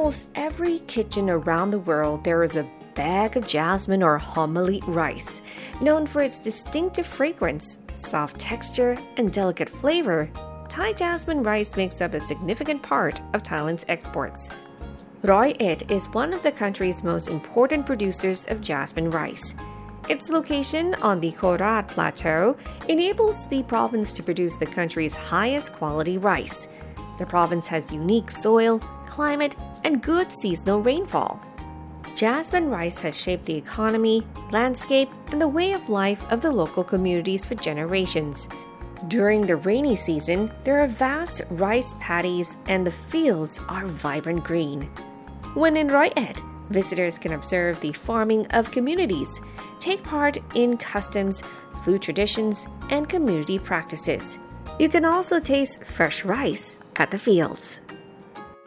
almost every kitchen around the world, there is a bag of jasmine or homalit rice. Known for its distinctive fragrance, soft texture, and delicate flavor, Thai jasmine rice makes up a significant part of Thailand's exports. Roi Et is one of the country's most important producers of jasmine rice. Its location on the Korat Plateau enables the province to produce the country's highest quality rice. The province has unique soil, climate, and good seasonal rainfall. Jasmine rice has shaped the economy, landscape, and the way of life of the local communities for generations. During the rainy season, there are vast rice paddies and the fields are vibrant green. When in Roi Et, visitors can observe the farming of communities, take part in customs, food traditions, and community practices. You can also taste fresh rice at the fields.